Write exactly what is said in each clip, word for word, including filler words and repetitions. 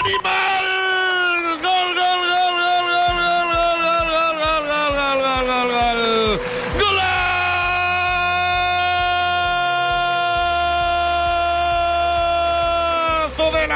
animal! ¡Gol, gol, gol, gol, gol, gol, gol, gol, gol, gol, gol, gol, gol, gol! ¡Golazo de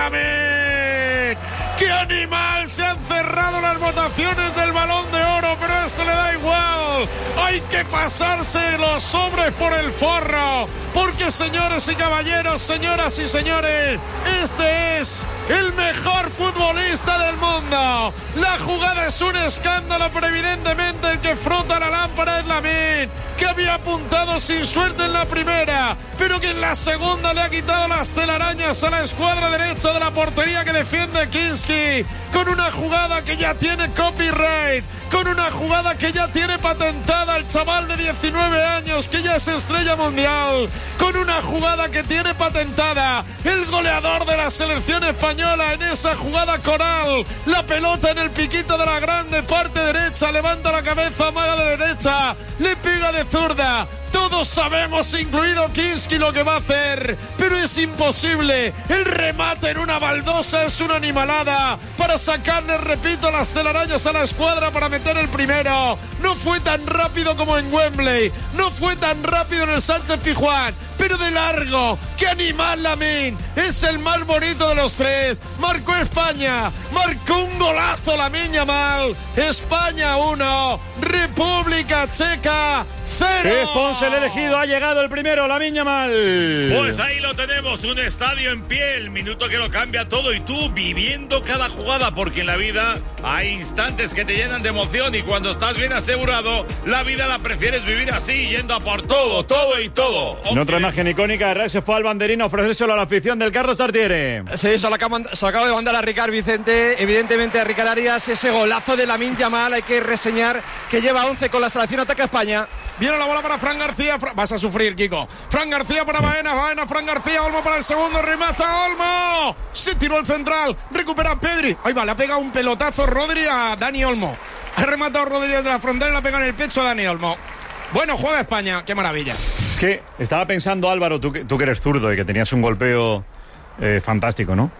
Lamine! ¡Qué animal! Se han cerrado las votaciones del Balón de Oro, pero a este le da igual. Hay que pasarse los sobres por el forro, porque señores y caballeros, señoras y señores, este es el mejor futbolista del mundo. La jugada es un escándalo, pero evidentemente el que frota la lámpara es Lamine, que había apuntado sin suerte en la primera, pero que en la segunda le ha quitado las telarañas a la escuadra derecha de la portería que defiende Kinski, con una jugada que ya tiene copyright, con una jugada que ya tiene patentada el chaval de diecinueve años, que ya es estrella mundial, con una jugada que tiene patentada el goleador de la selección española en esa jugada coral. La pelota en el piquito de la grande, parte derecha, levanta la cabeza, amaga de derecha, le pega de zurda. Todos sabemos, incluido Kinski, lo que va a hacer, pero es imposible. El remate en una baldosa es una animalada para sacarle, repito, las telarañas a la escuadra para meter el primero. No fue tan rápido como en Wembley, no fue tan rápido en el Sánchez Pizjuán, pero de largo. ¡Qué animal Lamine! Es el más bonito de los tres. Marcó España, marcó un golazo Lamine Yamal. España uno, República Checa cero. Es Ponce el elegido, ha llegado el primero, Lamine Yamal. Pues ahí lo tenemos, un estadio en pie, el minuto que lo cambia todo, y tú viviendo cada jugada, porque en la vida hay instantes que te llenan de emoción, y cuando estás bien asegurado, la vida la prefieres vivir así, yendo a por todo, todo y todo. En otra imagen icónica, Herrera se fue al banderín a ofrecérselo a la afición del Carlos Tartiere. Sí, se lo, acaba, se lo acaba de mandar a Ricard Vicente, evidentemente a Ricard Arias, ese golazo de Lamine Yamal, hay que reseñar que lleva once con la selección, ataca España. Viene la bola para Fran García. Fra... Vas a sufrir, Kiko. Fran García para Baena. Baena, Fran García. Olmo para el segundo. Remata Olmo. Se tiró el central. Recupera Pedri. Ahí va, le ha pegado un pelotazo Rodri a Dani Olmo. Ha rematado Rodri desde la frontera y le ha pegado en el pecho a Dani Olmo. Bueno, juega España. Qué maravilla. Es que estaba pensando, Álvaro, tú, tú que eres zurdo y que tenías un golpeo eh, fantástico, ¿no?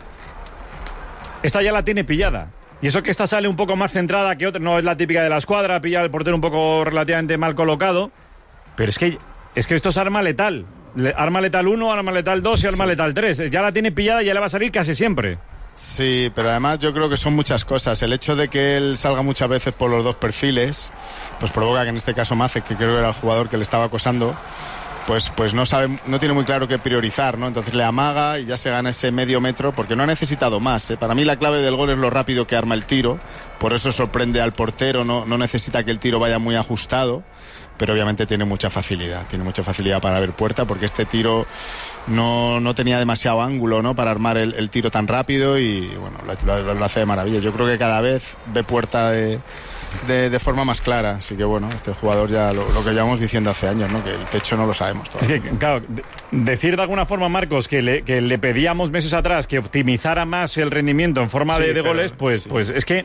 Esta ya la tiene pillada. Y eso que esta sale un poco más centrada que otra, no es la típica de la escuadra, pilla al portero un poco relativamente mal colocado, pero es que, es que esto es arma letal. Le, arma letal uno, arma letal dos y arma sí. letal tres. Ya la tiene pillada y ya le va a salir casi siempre. Sí, pero además yo creo que son muchas cosas. El hecho de que él salga muchas veces por los dos perfiles, pues provoca que en este caso Mace, que creo que era el jugador que le estaba acosando, pues, pues no sabe, no tiene muy claro qué priorizar, ¿no? Entonces le amaga y ya se gana ese medio metro, porque no ha necesitado más, ¿eh? Para mí la clave del gol es lo rápido que arma el tiro, por eso sorprende al portero, no, no necesita que el tiro vaya muy ajustado, pero obviamente tiene mucha facilidad, tiene mucha facilidad para ver puerta, porque este tiro no, no tenía demasiado ángulo, ¿no? Para armar el, el tiro tan rápido, y bueno, lo, lo, lo hace de maravilla. Yo creo que cada vez ve puerta de... De, de forma más clara, así que bueno, este jugador ya lo, lo que llevamos diciendo hace años, ¿no? Que el techo no lo sabemos todavía. Es que, claro, de, decir de alguna forma, Marcos, que le, que le pedíamos meses atrás que optimizara más el rendimiento en forma sí, de, de pero, goles, pues, sí. pues es que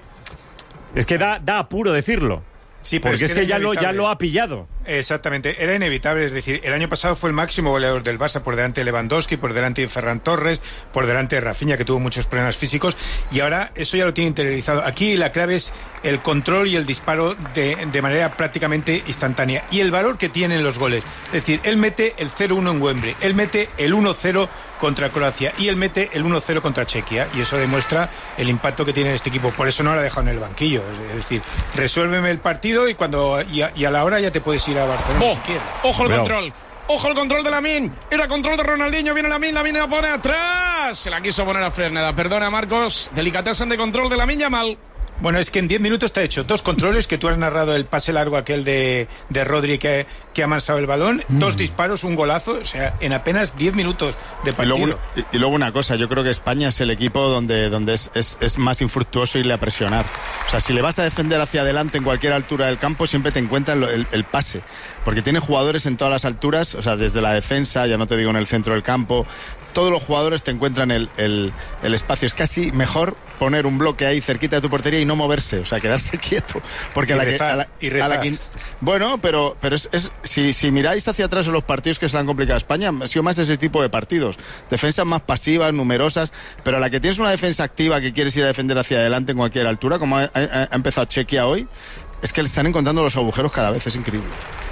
es que da, da apuro decirlo. Sí, porque es que, es que ya, lo, ya lo ha pillado. Exactamente, era inevitable. Es decir, el año pasado fue el máximo goleador del Barça, por delante de Lewandowski, por delante de Ferran Torres, por delante de Rafinha, que tuvo muchos problemas físicos, y ahora eso ya lo tiene interiorizado. Aquí la clave es el control y el disparo de, de manera prácticamente instantánea, y el valor que tienen los goles. Es decir, él mete el cero uno en Wembley, él mete el uno cero contra Croacia, y él mete el uno cero contra Chequia, y eso demuestra el impacto que tiene este equipo. Por eso no lo ha dejado en el banquillo. Es decir, resuélveme el partido y cuando y a, y a la hora ya te puedes ir a Barcelona oh, si quieres. Ojo el control. Ojo el control de Lamine. Era control de Ronaldinho. Viene Lamine. Lamine la pone atrás. Se la quiso poner a Fresneda. Perdona, Marcos. Delicatessen de control de Lamine Yamal. Bueno, es que en diez minutos te ha hecho dos controles, que tú has narrado el pase largo aquel de, de Rodri que, que ha amansado el balón, mm. dos disparos, un golazo, o sea, en apenas diez minutos de partido. Y luego, y, y luego una cosa, yo creo que España es el equipo donde, donde es, es, es más infructuoso irle a presionar. O sea, si le vas a defender hacia adelante en cualquier altura del campo, siempre te encuentran el, el pase, porque tiene jugadores en todas las alturas, o sea, desde la defensa, ya no te digo en el centro del campo, todos los jugadores te encuentran el, el, el espacio. Es casi mejor poner un bloque ahí cerquita de tu portería y no moverse, o sea, quedarse quieto. Porque y a la rezar, que, a la, y rezar. a la que, bueno, pero, pero es, es, si, si miráis hacia atrás en los partidos que se le han complicado a España, ha sido más ese tipo de partidos. Defensas más pasivas, numerosas, pero a la que tienes una defensa activa que quieres ir a defender hacia adelante en cualquier altura, como ha, ha, ha empezado Chequia hoy, es que le están encontrando los agujeros cada vez, es increíble.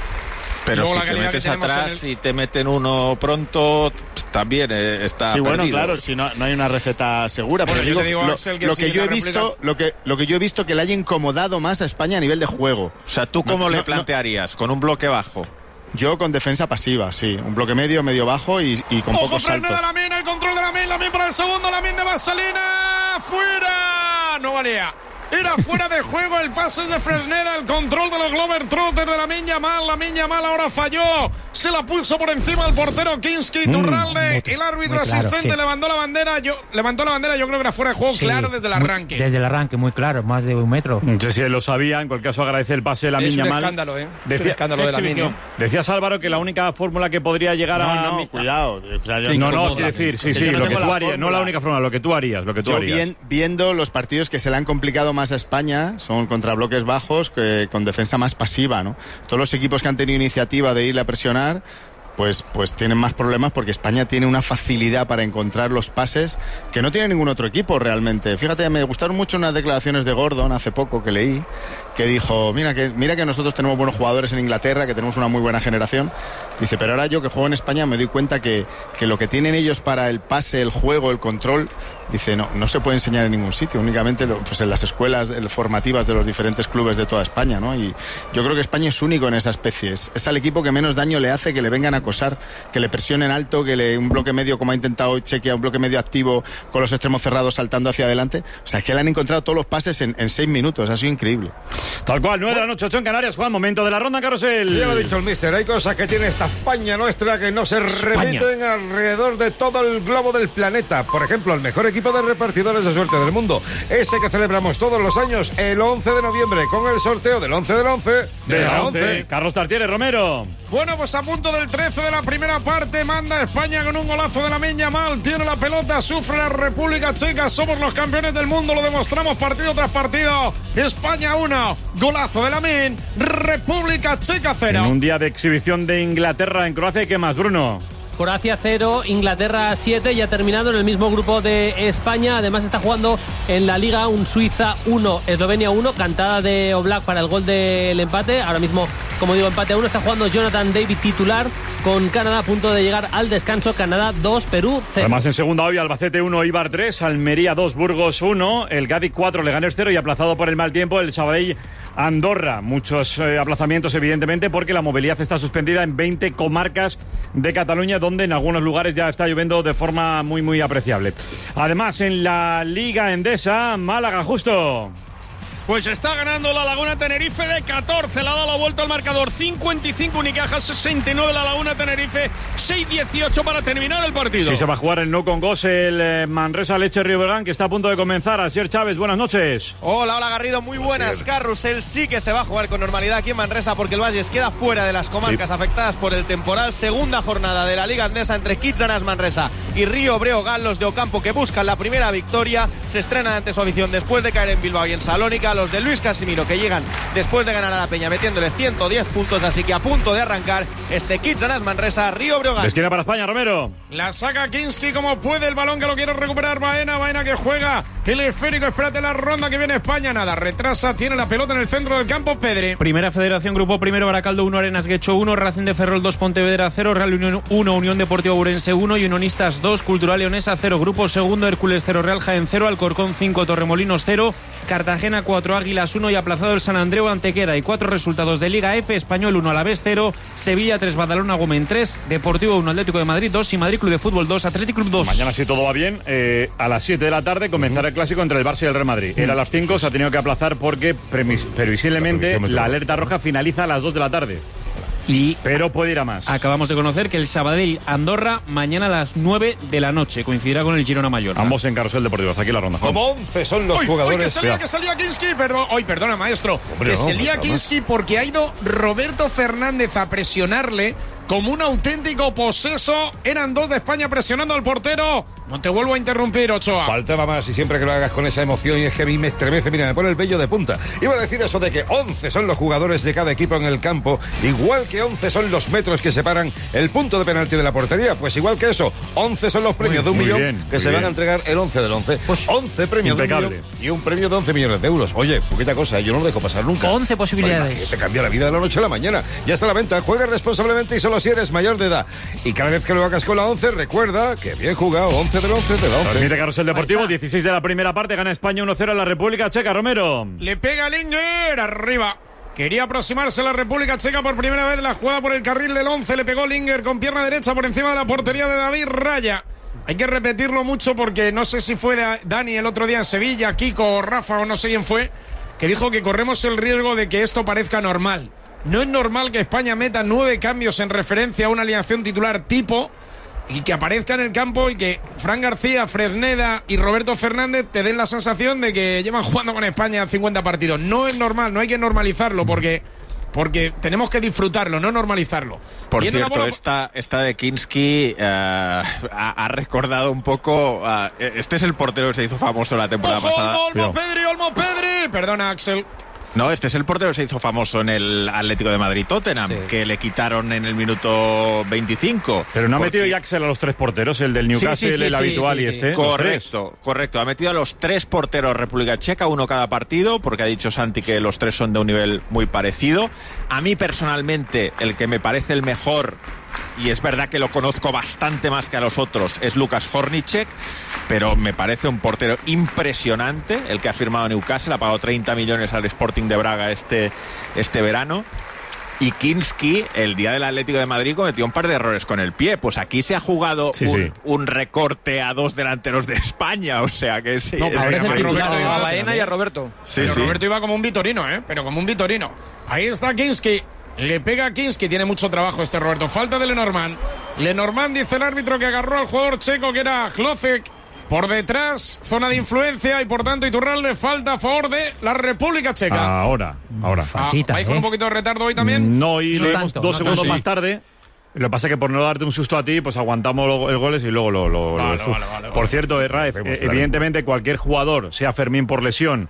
Pero si te metes atrás el... y te meten uno pronto, también eh, está sí, perdido. Bueno, claro, si no, no hay una receta segura. Pero bueno, digo, digo, lo, Axel, que lo, si que yo he réplica... visto, lo, que, lo que yo he visto que le haya incomodado más a España a nivel de juego. O sea, ¿tú cómo no, le plantearías? No, ¿con un bloque bajo? Yo con defensa pasiva, sí. Un bloque medio, medio bajo y, y con Ojo, pocos saltos. Ojo, Lamin, el control de Lamin, Lamin para el segundo, Lamin de Vaselina, ¡fuera! No valía. Era fuera de juego el pase de Fresneda, el control de los Globetrotters de Lamine Yamal. Lamine Yamal ahora falló, se la puso por encima el portero Kinski Turralde. Mm, el árbitro claro, asistente sí. levantó la bandera. Yo levantó la bandera. Yo creo que era fuera de juego, sí, claro, desde el arranque. Muy, desde el arranque, muy claro, más de un metro. Entonces, si lo sabía, en cualquier caso agradece el pase de Lamine Yamal. Es un escándalo, ¿eh? Decía, es un escándalo de Lamine. Decías, Álvaro, que la única fórmula que podría llegar no, a... No, no, cuidado. O sea, yo sí, no, no, quiero decir, sí, sí, lo que tú harías. No la única fórmula, lo que tú harías, lo que tú yo harías. Bien, viendo los partidos que se le han complicado más a España, son contra bloques bajos, que, con defensa más pasiva, ¿no? Todos los equipos que han tenido iniciativa de irle a presionar, pues, pues tienen más problemas porque España tiene una facilidad para encontrar los pases que no tiene ningún otro equipo realmente. Fíjate, me gustaron mucho unas declaraciones de Gordon hace poco que leí, que dijo, mira que, mira que nosotros tenemos buenos jugadores en Inglaterra, que tenemos una muy buena generación. Dice, pero ahora yo que juego en España me doy cuenta que, que lo que tienen ellos para el pase, el juego, el control, dice, no, no se puede enseñar en ningún sitio, únicamente lo, pues en las escuelas formativas de los diferentes clubes de toda España, ¿no? Y yo creo que España es único en esa especie. Es, es al equipo que menos daño le hace que le vengan a acosar, que le presionen alto, que le un bloque medio, como ha intentado Chequia, un bloque medio activo con los extremos cerrados saltando hacia adelante. O sea, es que le han encontrado todos los pases en, en seis minutos. Ha sido increíble. Tal cual, nueve de la noche, ocho en Canarias. Juan, momento de la ronda carrusel. Ya lo ha dicho el míster, hay cosas que tiene esta España nuestra que no se España. repiten alrededor de todo el globo del planeta. Por ejemplo, el mejor equipo de repartidores de suerte del mundo, ese que celebramos todos los años el once de noviembre con el sorteo del once del once de, de la once. Carlos Tartiere, Romero. Bueno, pues a punto del trece de la primera parte, manda España con un golazo de Lamine Yamal, tiene la pelota, sufre la República Checa, somos los campeones del mundo, lo demostramos partido tras partido. España uno, golazo de Lamine, República Checa cero. En un día de exhibición de Inglaterra en Croacia, ¿y qué más, Bruno? Croacia cero, Inglaterra siete, y ha terminado en el mismo grupo de España. Además está jugando en la Liga un Suiza uno, Eslovenia uno, cantada de Oblak para el gol del empate. Ahora mismo, como digo, empate a uno. Está jugando Jonathan David titular con Canadá a punto de llegar al descanso. Canadá dos, Perú cero. Además en segunda hoy Albacete uno, Eibar tres, Almería dos, Burgos uno, el Cádiz cuatro, Leganés cero y aplazado por el mal tiempo el Sabadell Andorra. Muchos eh, aplazamientos evidentemente porque la movilidad está suspendida en veinte comarcas de Cataluña, donde en algunos lugares ya está lloviendo de forma muy muy apreciable. Además en la Liga Endesa, Málaga justo. Pues está ganando la Laguna Tenerife de catorce, le ha dado la vuelta al marcador, cincuenta y cinco Unicaja, sesenta y nueve la Laguna Tenerife, seis dieciocho para terminar el partido. Sí, se va a jugar el no con Gos, el eh, Manresa Leche Riobregán, que está a punto de comenzar. Asier Chávez, buenas noches. Hola, hola Garrido, muy buenas. Carrusel sí que se va a jugar con normalidad aquí en Manresa porque el Valles queda fuera de las comarcas sí. afectadas por el temporal. Segunda jornada de la Liga Andesa entre Kitsanas Manresa y Río Breogán, los de Ocampo que buscan la primera victoria. Se estrenan ante su afición después de caer en Bilbao y en Salónica. Los de Luis Casimiro que llegan después de ganar a la Peña metiéndole ciento diez puntos, así que a punto de arrancar este Kitsanas Manresa Río Breogán. Esquina para España, Romero. La saca Kinski como puede, el balón que lo quiere recuperar Baena, Baena que juega el esférico, espérate la ronda que viene España, nada, retrasa, tiene la pelota en el centro del campo, Pedri. Primera Federación, Grupo Primero, Baracaldo uno, Arenas Guecho uno, Racing de Ferrol dos, Pontevedra cero, Real Unión uno, Unión Deportiva Ourense uno y Unionistas dos, Cultural Leonesa cero. Grupo Segundo, Hércules cero, Real Jaén cero, Alcorcón cinco, Torremolinos cero, Cartagena cuatro, Águilas uno y aplazado el San Andreu Antequera. Y cuatro resultados de Liga F: Español uno, Alavés cero, Sevilla tres, Badalona Gómez tres, Deportivo uno, Atlético de Madrid dos y Madrid Club de Fútbol dos, Atlético Club dos. Mañana, si todo va bien, eh, a las siete de la tarde comenzará el clásico entre el Barça y el Real Madrid. Era a las cinco, se ha tenido que aplazar porque premis- previsiblemente la, la alerta roja finaliza a las dos de la tarde. Y pero puede ir a más. Acabamos de conocer que el Sabadell Andorra mañana a las nueve de la noche coincidirá con el Girona Mallorca. Ambos en Carrusel Deportivo. Hasta aquí la ronda. Como once son los uy, jugadores. Uy, que salía, que salía Kinski, perdón. Hoy, perdona, maestro. Hombre, que no, salía Kinski porque ha ido Roberto Fernández a presionarle como un auténtico poseso. Eran dos de España presionando al portero. No te vuelvo a interrumpir, Ochoa. Faltaba más, y siempre que lo hagas con esa emoción, y es que a mí me estremece, mira, me pone el vello de punta. Iba a decir eso de que once son los jugadores de cada equipo en el campo, igual que once son los metros que separan el punto de penalti de la portería. Pues igual que eso, once son los premios muy, de un millón bien, que se bien. van a entregar el once del once. Pues once premios impecable. de un millón y un premio de once millones de euros. Oye, poquita cosa, yo no lo dejo pasar nunca. once posibilidades. Pues te cambia la vida de la noche a la mañana. Ya está a la venta, juega responsablemente y solo si eres mayor de edad. Y cada vez que lo hagas con la once, recuerda que bien jugado, once del once de la once. Permite Carrusel Deportivo, dieciséis de la primera parte, gana España uno cero a la República Checa. Romero. Le pega Linger, arriba. Quería aproximarse a la República Checa por primera vez, la jugada por el carril del once, le pegó Linger con pierna derecha por encima de la portería de David Raya. Hay que repetirlo mucho porque no sé si fue Dani el otro día en Sevilla, Kiko o Rafa o no sé quién fue, que dijo que corremos el riesgo de que esto parezca normal. No es normal que España meta nueve cambios en referencia a una alineación titular tipo y que aparezca en el campo y que Fran García, Fresneda y Roberto Fernández te den la sensación de que llevan jugando con España cincuenta partidos. No es normal, no hay que normalizarlo porque, porque tenemos que disfrutarlo, no normalizarlo. Por Viene cierto, bola... esta, esta de Kinski uh, ha, ha recordado un poco... Uh, este es el portero que se hizo famoso la temporada ¡Ojo, pasada. Olmo, Olmo Pedri, Olmo Pedri! Perdona, Axel. No, este es el portero que se hizo famoso en el Atlético de Madrid-Tottenham, sí. que le quitaron en el minuto veinticinco. Pero no porque... ha metido Jaxel a los tres porteros, el del Newcastle, sí, sí, sí, el sí, habitual sí, sí, y este. Correcto, correcto. Ha metido a los tres porteros República Checa, uno cada partido, porque ha dicho Santi que los tres son de un nivel muy parecido. A mí personalmente, el que me parece el mejor, y es verdad que lo conozco bastante más que a los otros, es Lukas Hornicek, pero me parece un portero impresionante, el que ha firmado Newcastle, ha pagado treinta millones al Sporting de Braga este, este verano. Y Kinski, el día del Atlético de Madrid, cometió un par de errores con el pie. Pues aquí se ha jugado sí, un, sí. un recorte a dos delanteros de España, o sea que sí. No, es a, Roberto a Baena y a Roberto. Sí, Pero sí. Roberto iba como un Vitorino, ¿eh? Pero como un Vitorino. Ahí está Kinski. Le pega a Kinski, tiene mucho trabajo este Roberto. Falta de Lenormand. Lenormand, dice el árbitro, que agarró al jugador checo que era Hlocek. Por detrás, zona de influencia y por tanto Iturralde, falta a favor de la República Checa. Ahora, ahora. Fatita, ¿Vais ¿eh? con un poquito de retardo hoy también? No, y no lo vemos dos no segundos tanto. más tarde. Lo que pasa es que por no darte un susto a ti, pues aguantamos el goles y luego lo, lo, vale, lo vale, vale, Por vale. cierto, eh, Raef, eh, evidentemente cualquier jugador, sea Fermín por lesión,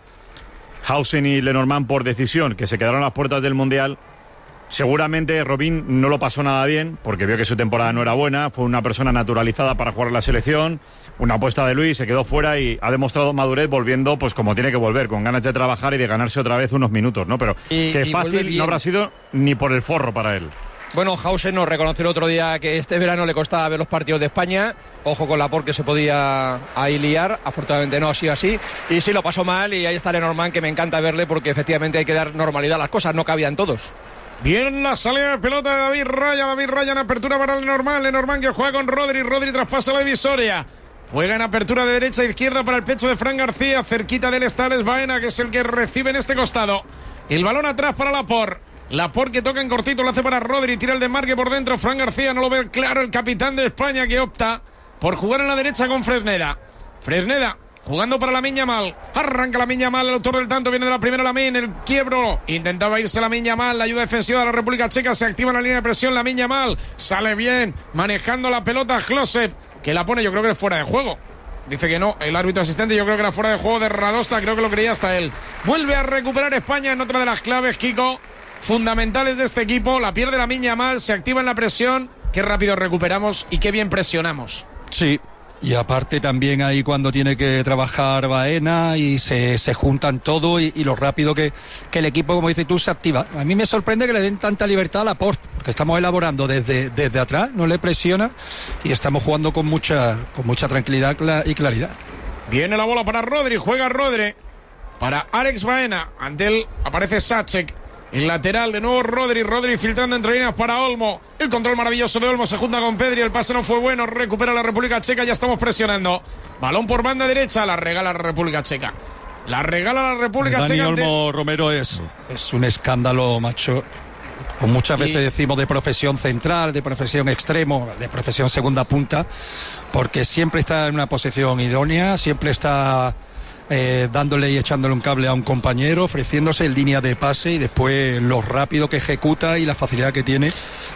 Hausen y Lenormand por decisión, que se quedaron a las puertas del Mundial, seguramente Robin no lo pasó nada bien, porque vio que su temporada no era buena, fue una persona naturalizada para jugar en la selección, una apuesta de Luis, se quedó fuera y ha demostrado madurez volviendo pues como tiene que volver, con ganas de trabajar y de ganarse otra vez unos minutos, ¿no? Pero y, que y fácil no habrá sido ni por el forro para él. Bueno, Hausen nos reconoció el otro día que este verano le costaba ver los partidos de España. Ojo con la por que se podía ahí liar. Afortunadamente no ha sido así. Y sí lo pasó mal y ahí está Lenormand, que me encanta verle porque efectivamente hay que dar normalidad a las cosas. No cabían todos. Bien la salida de pelota de David Raya. David Raya en apertura para Lenormand. Lenormand que juega con Rodri. Rodri traspasa la divisoria. Juega en apertura de derecha a izquierda para el pecho de Fran García. Cerquita del Stales Baena, que es el que recibe en este costado. El balón atrás para Laporte. Laporte que toca en cortito, lo hace para Rodri. Tira el desmarque por dentro. Fran García no lo ve claro. El capitán de España que opta por jugar en la derecha con Fresneda. Fresneda jugando para Lamine Yamal. Arranca Lamine Yamal, el autor del tanto. Viene de la primera Lamine, el quiebro. Intentaba irse Lamine Yamal. La ayuda defensiva de la República Checa. Se activa en la línea de presión Lamine Yamal. Sale bien, manejando la pelota Hlocek, que la pone, yo creo que es fuera de juego. Dice que no, el árbitro asistente, yo creo que era fuera de juego de Radosta. Creo que lo creía hasta él. Vuelve a recuperar España en otra de las claves, Kiko, fundamentales de este equipo. La pierde Lamine Yamal, se activa en la presión. Qué rápido recuperamos y qué bien presionamos. Sí. Y aparte también ahí cuando tiene que trabajar Baena y se, se juntan todo y, y lo rápido que, que el equipo, como dices tú, se activa. A mí me sorprende que le den tanta libertad a Laporte, porque estamos elaborando desde, desde atrás, no le presiona y estamos jugando con mucha, con mucha tranquilidad y claridad. Viene la bola para Rodri, juega Rodri para Alex Baena. Ante él aparece Sacek. El lateral, de nuevo Rodri, Rodri filtrando entre líneas para Olmo. El control maravilloso de Olmo, se junta con Pedri, el pase no fue bueno, recupera la República Checa, ya estamos presionando. Balón por banda derecha, la regala la República Checa. La regala la República Dani Checa. Dani Olmo, ante... Romero, es, es un escándalo, macho. Con muchas veces y... decimos de profesión central, de profesión extremo, de profesión segunda punta, porque siempre está en una posición idónea, siempre está... Eh, dándole y echándole un cable a un compañero, ofreciéndose en línea de pase y después lo rápido que ejecuta y la facilidad que tiene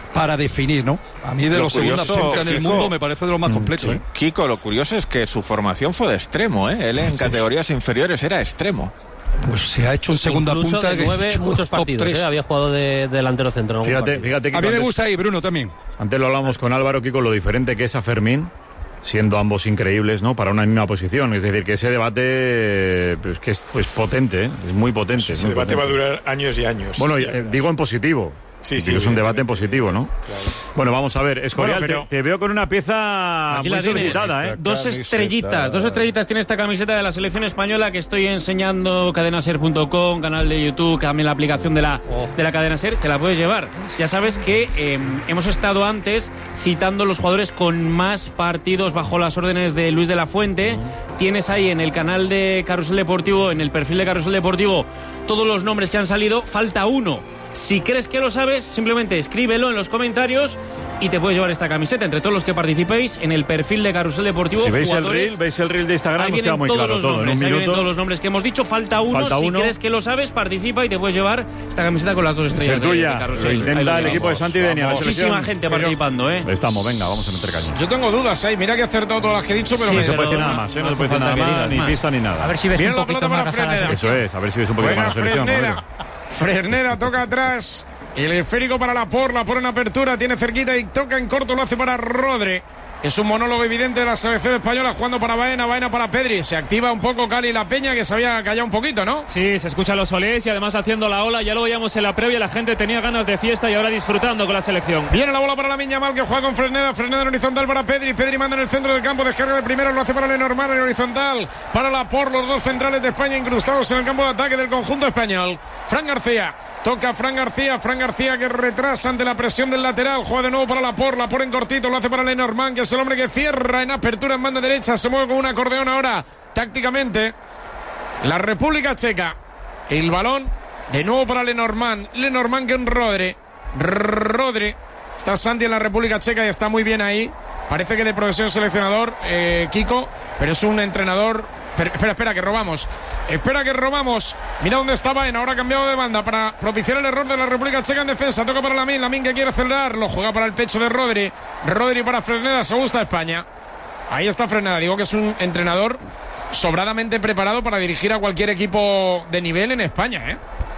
para definir, ¿no? A mí de Lo los segunda curioso, punta en el Kiko, mundo me parece de lo más completo. Sí. ¿eh? Kiko, lo curioso es que su formación fue de extremo, ¿eh? Él en categorías inferiores era extremo. Pues se ha hecho en segunda Incluso punta. de nueve, que muchos top partidos, tres. ¿eh? Había jugado de delantero centro. Fíjate, fíjate que A mí me antes- gusta ahí, Bruno, también. Antes lo hablamos con Álvaro, Kiko, lo diferente que es a Fermín, siendo ambos increíbles, ¿no? Para una misma posición. Es decir, que ese debate pues, que es pues, potente, ¿eh? Es muy potente. Ese muy debate va a potente. durar años y años. Bueno, Sí, eh, digo en positivo. Sí, sí, es un debate en positivo, ¿no? Bueno, vamos a ver. Escorial, Bueno, pero- te, te veo con una pieza Aquí muy la tienes. solicitada, ¿eh? Dos estrellitas, dos estrellitas tiene esta camiseta de la selección española que estoy enseñando, cadenaser punto com, canal de YouTube, también la aplicación de la, de la cadena Ser, te la puedes llevar. Ya sabes que eh, hemos estado antes citando los jugadores con más partidos bajo las órdenes de Luis de la Fuente. Tienes ahí en el canal de Carrusel Deportivo, en el perfil de Carrusel Deportivo, todos los nombres que han salido, falta uno. Si crees que lo sabes, simplemente escríbelo en los comentarios y te puedes llevar esta camiseta. Entre todos los que participéis en el perfil de Carrusel Deportivo. Si veis el jugadores, reel, veis el reel de Instagram, ahí nos vienen queda muy todos claro los todo. En nombres, un ahí vienen minuto. todos los nombres que hemos dicho. Falta uno. Falta si uno. crees que lo sabes, participa y te puedes llevar esta camiseta con las dos estrellas. Es de- tuya. de Carrusel. Lo Ahí intenta el llevamos. equipo de Santi Denia, la selección. Muchísima gente Pero- participando, ¿eh? Ahí estamos, venga, vamos a meter caña. Yo tengo dudas, ¿eh? Mira que he acertado todas las que he dicho, pero Sí, me no se puede decir nada más, ¿eh? No se puede decir nada más, ni pista ni nada. A ver si ves Viene un la poquito pelota más para rasada la Fresneda. Eso es, a ver si ves un poquito Buena más la selección. Fresneda. Rodrigo. Fresneda toca atrás. El esférico para la por, la por en apertura, tiene cerquita y toca en corto, lo hace para Rodri. Es un monólogo evidente de la selección española jugando para Baena, Baena para Pedri. Se activa un poco Cali La Peña, que se había callado un poquito, ¿no? Sí, se escuchan los olés y además haciendo la ola. Ya lo veíamos en la previa, la gente tenía ganas de fiesta y ahora disfrutando con la selección. Viene la bola para la Miña Mal, que juega con Fresneda. Fresneda en horizontal para Pedri. Pedri manda en el centro del campo, descarga de primero, lo hace para Lenormand en horizontal. Para la por, los dos centrales de España incrustados en el campo de ataque del conjunto español. Fran García. Toca Fran García, Fran García que retrasa ante la presión del lateral, juega de nuevo para la por, la por en cortito, lo hace para Lenormand, que es el hombre que cierra en apertura en banda derecha, se mueve con un acordeón ahora, tácticamente, la República Checa, el balón, de nuevo para Lenormand, Lenormand que en Rodri, Rodri, está Santi en la República Checa y está muy bien ahí, parece que de profesión seleccionador, eh, Kiko, pero es un entrenador. Espera, espera, espera, que robamos. Espera, que robamos. Mira dónde está Baena. Ahora ha cambiado de banda para propiciar el error de la República Checa en defensa. Toca para Lamin. Lamin que quiere acelerar. Lo juega para el pecho de Rodri. Rodri para Fresneda. Se gusta España. Ahí está Fresneda. Digo que es un entrenador sobradamente preparado para dirigir a cualquier equipo de nivel en España, ¿eh?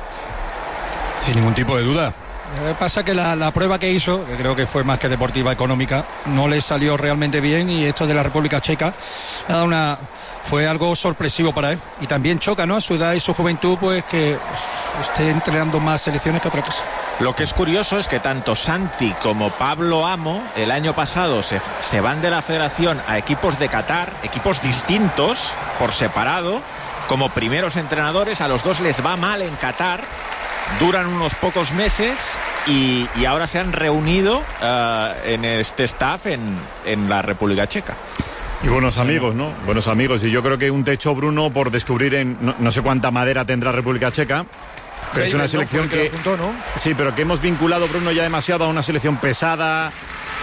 Sin ningún tipo de duda. Eh, Pasa que la, la prueba que hizo, que creo que fue más que deportiva, económica, no le salió realmente bien y esto de la República Checa ha dado una, fue algo sorpresivo para él. Y también choca, ¿no? A su edad y su juventud, pues que esté entrenando más selecciones que otra cosa. Lo que es curioso es que tanto Santi como Pablo Amo el año pasado se, se van de la federación a equipos de Qatar, equipos distintos, por separado, como primeros entrenadores. A los dos les va mal en Qatar. Duran unos pocos meses y, y ahora se han reunido uh, en este staff en, en la República Checa. Y buenos amigos, ¿no? Buenos amigos. Y yo creo que un techo, Bruno, por descubrir en... No, no sé cuánta madera tendrá República Checa, pero Sí, es una no, selección porque que... lo juntó, ¿no? Sí, pero que hemos vinculado, Bruno, ya demasiado a una selección pesada,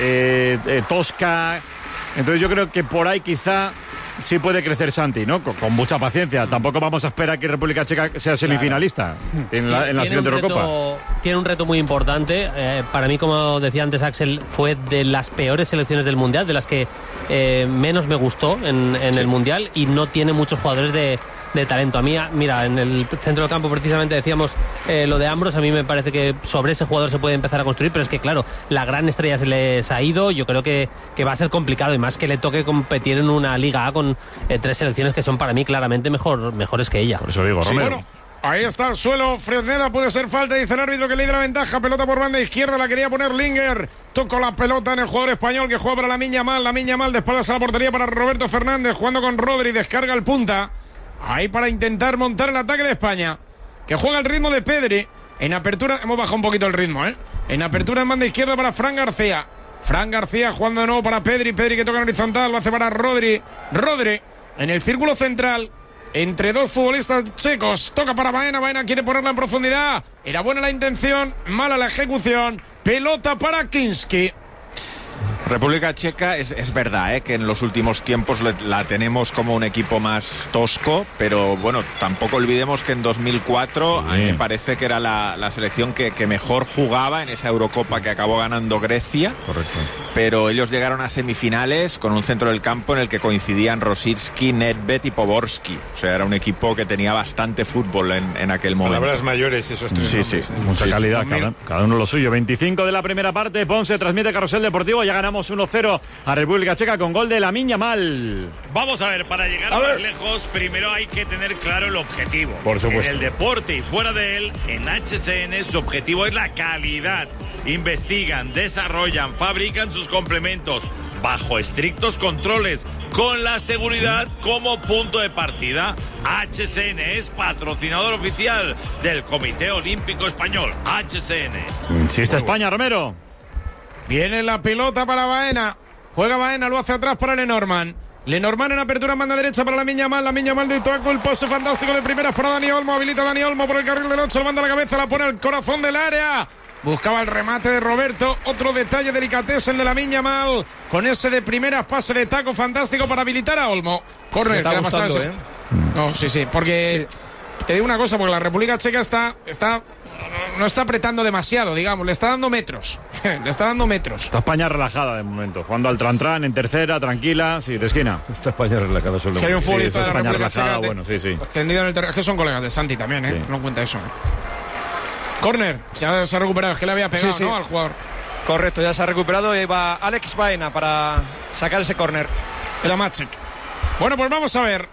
eh, eh, tosca. Entonces yo creo que por ahí quizá sí puede crecer Santi, ¿no? Con, con mucha paciencia. Tampoco vamos a esperar que República Checa sea semifinalista en la, en la Tiene siguiente un reto- Eurocopa. Tiene un reto muy importante. Eh, para mí, como decía antes Axel, fue de las peores selecciones del Mundial, de las que eh, menos me gustó en, en Sí. el Mundial, y no tiene muchos jugadores de, de talento. A mí, mira, en el centro del campo precisamente decíamos eh, lo de Ambros. A mí me parece que sobre ese jugador se puede empezar a construir, pero es que, claro, la gran estrella se les ha ido. Yo creo que, que va a ser complicado, y más que le toque competir en una Liga A con eh, tres selecciones que son para mí claramente mejor, mejores que ella. Por eso digo, Sí, Romero. bueno, ahí está el suelo. Fresneda puede ser falta, dice el árbitro, que le da la ventaja. Pelota por banda izquierda, la quería poner Linger. Tocó la pelota en el jugador español que juega para la Miña Mal. La Miña Mal de espaldas a la portería para Roberto Fernández, jugando con Rodri. Descarga el punta. Ahí para intentar montar el ataque de España, que juega el ritmo de Pedri. En apertura, hemos bajado un poquito el ritmo, ¿eh? En apertura en banda izquierda para Fran García. Fran García jugando de nuevo para Pedri. Pedri que toca en horizontal, lo hace para Rodri. Rodri en el círculo central, entre dos futbolistas checos. Toca para Baena. Baena quiere ponerla en profundidad. Era buena la intención, mala la ejecución. Pelota para Kinski. República Checa es, es verdad, ¿eh? Que en los últimos tiempos le, la tenemos como un equipo más tosco, pero bueno, tampoco olvidemos que en dos mil cuatro sí. a mí me parece que era la, la selección que, que mejor jugaba en esa Eurocopa que acabó ganando Grecia. Correcto. Pero ellos llegaron a semifinales con un centro del campo en el que coincidían Rosicky, Nedved y Poborski. O sea, era un equipo que tenía bastante fútbol en, en aquel momento. Palabras mayores esos tres sí, nombres, sí. ¿eh? Mucha sí, calidad, sí. cada, cada uno lo suyo. veinticinco de la primera parte, Ponce transmite Carrusel Deportivo, ya ganamos uno cero a República Checa con gol de Lamine Yamal. Vamos a ver, para llegar a más ver. lejos, primero hay que tener claro el objetivo. Por supuesto. En el deporte y fuera de él, en H C N su objetivo es la calidad. Investigan, desarrollan, fabrican sus complementos bajo estrictos controles, con la seguridad como punto de partida. H C N es patrocinador oficial del Comité Olímpico Español. H C N. Insiste España, Romero. Viene la pelota para Baena. Juega Baena, lo hace atrás para Lenormand. Lenormand en apertura, manda derecha para Lamine Yamal. Lamine Yamal de Itoaco, el pase fantástico de primeras para Dani Olmo. Habilita Dani Olmo por el carril del ocho, lo manda a la cabeza, la pone al corazón del área. Buscaba el remate de Roberto. Otro detalle delicatesen de Lamine Yamal. Con ese de primeras, pase de taco fantástico para habilitar a Olmo. Corre, está gustando, ¿eh? No, sí, sí, porque sí. Te digo una cosa, porque la República Checa está, está no está apretando demasiado, digamos, le está dando metros. le está dando metros. Está España relajada de momento, jugando al tran-tran en tercera, tranquila, sí, de esquina. Está España relajada solo. Que hay un futbolista sí, de la España República relajada, Checa bueno, sí, sí. tendido en el terreno. Es que son colegas de Santi también, ¿eh? Sí. No cuenta eso. Corner, se ha, se ha recuperado, es que le había pegado, Sí, sí. ¿no? Al jugador. Correcto, ya se ha recuperado y va Alex Baena para sacar ese córner. Era Maciek. Bueno, pues vamos a ver.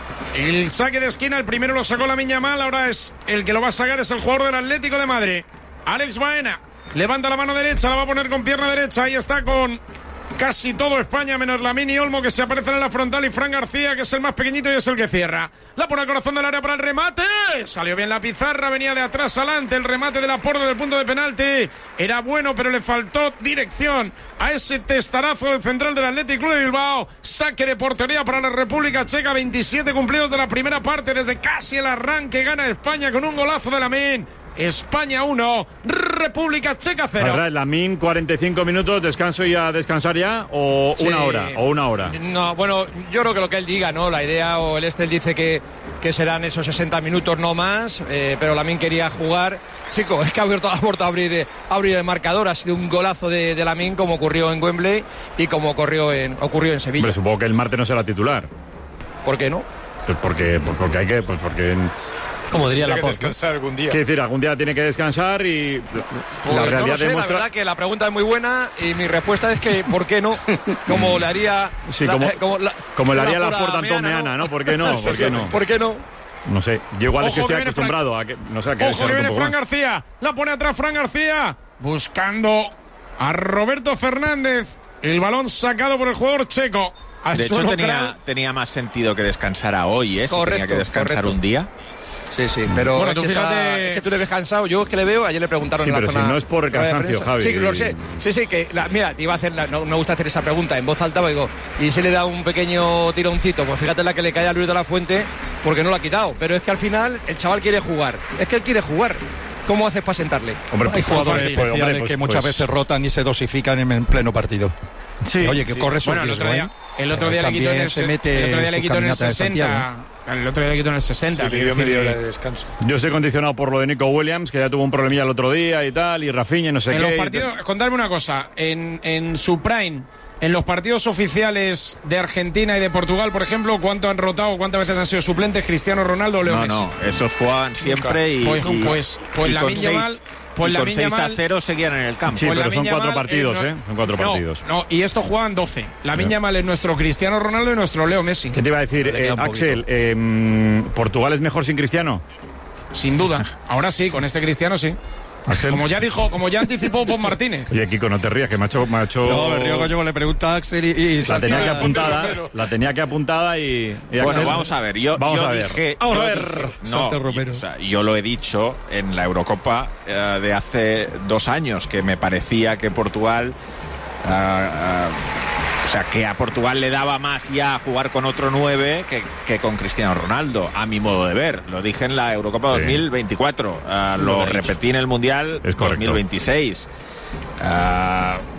El saque de esquina, el primero lo sacó Lamine Yamal, ahora es el que lo va a sacar, es el jugador del Atlético de Madrid. Alex Baena levanta la mano derecha, la va a poner con pierna derecha, ahí está con casi todo España, menos Lamine y Olmo, que se aparecen en la frontal, y Fran García, que es el más pequeñito y es el que cierra. La pone al corazón del área para el remate. Salió bien la pizarra, venía de atrás adelante. El remate de Laporte del punto de penalti era bueno, pero le faltó dirección a ese testarazo del central del Athletic Club de Bilbao. Saque de portería para la República Checa. veintisiete cumplidos de la primera parte. Desde casi el arranque gana España con un golazo de Lamine. España uno, República Checa cero. Lamine, cuarenta y cinco minutos, descanso y a descansar ya, o Sí. una hora, o una hora. No, bueno, yo creo que lo que él diga, ¿no? La idea, o el Estel dice que, que serán esos sesenta minutos, no más, eh, pero Lamine quería jugar. Chico, es que ha vuelto, ha vuelto a abrir, eh, abrir el marcador, ha sido un golazo de, de Lamine, como ocurrió en Wembley y como ocurrió en, ocurrió en Sevilla. Hombre, supongo que el martes no será titular. ¿Por qué no? Pues porque, pues porque hay que, pues porque... Como diría Tiene la que descansar algún día. Quiero decir, algún día tiene que descansar y Pues la realidad no lo sé, demuestra... la verdad que la pregunta es muy buena y mi respuesta es que ¿por qué no? Como le haría... Sí, la- como, eh, como la- como le una haría la pura Porta Antón meana, Meana, ¿no? ¿Por qué no? ¿Por qué no? ¿Por qué no? No sé, yo igual es que Ojo que estoy viene Fran- acostumbrado a que... No sé, a que Ojo se que note un viene poco Fran más. García. La pone atrás Fran García. Buscando a Roberto Fernández. El balón sacado por el jugador checo. Al De hecho, suelo tenía, Kral. tenía más sentido que descansara hoy, ¿eh? Si Correcto, tenía que descansar correcto. un día. Sí, sí, pero Bueno, es, tú que está- fíjate- es que tú le ves cansado. Yo es que le veo, ayer le preguntaron Sí, en la pero zona... si no es por rueda de cansancio, prensa. Javi. Sí, lo sé. Sí, sí, que la- mira, te iba a hacer, la- no me gusta hacer esa pregunta en voz alta, digo, y si le da un pequeño tironcito, pues fíjate la que le cae a Luis de la Fuente, porque no lo ha quitado. Pero es que al final el chaval quiere jugar. Es que él quiere jugar. ¿Cómo haces para sentarle? Hombre, Hay pues, jugadores fácil. Pues, especiales hombre, pues, que muchas pues- veces rotan y se dosifican en, en pleno partido. Sí, Que, oye, que sí. corre su Bueno, el riesgo, otro ¿eh? día, el otro día Pero le quitó en también el, se se- mete el otro día le su quitó en el caminata de Santiago. sesenta. El otro día le quitó en el sesenta. Sí, quiero pidió decir media que- hora de descanso. Yo estoy condicionado por lo de Nico Williams, que ya tuvo un problemilla el otro día y tal, y Rafinha y no sé En qué. los y- partidos, contadme una cosa, en, en su prime, en los partidos oficiales de Argentina y de Portugal, por ejemplo, ¿cuánto han rotado, cuántas veces han sido suplentes Cristiano Ronaldo o Leo No, Messi? no, esos jugaban siempre y, Pues, y- pues, pues y con Lamine seis- Yamal- pues y con Lamine seis a Yamal- cero seguían en el campo. Sí, Pues pero son Lamine cuatro Yamal, partidos, eh, no- ¿eh? Son cuatro no, partidos. No, y estos juegan doce. Lamine Ya. Yamal es nuestro Cristiano Ronaldo y nuestro Leo Messi. ¿Qué te iba a decir, Le queda eh, un Axel? eh, mm, ¿Portugal es mejor sin Cristiano? Sin duda. Ahora sí, con este Cristiano sí. Axel. Como ya dijo, como ya anticipó Pon Martínez. Oye, Kiko, no te rías, que me ha hecho... Me ha hecho... No, me río coño, le pregunta a Axel y... y La tenía que Santiago. apuntada, la tenía que apuntada y... y Bueno, Axel- vamos a ver. Yo, Vamos yo a ver. dije- Vamos yo a ver. dije- no, Santo Romero. y- o sea, yo lo he dicho en la Eurocopa eh, de hace dos años, que me parecía que Portugal... ah, ah, o sea, que a Portugal le daba más ya jugar con otro nueve que, que con Cristiano Ronaldo, a mi modo de ver. Lo dije en la Eurocopa Sí. dos mil veinticuatro. ah, Lo lo he dicho. repetí en el Mundial Es correcto. dos mil veintiséis. Ah,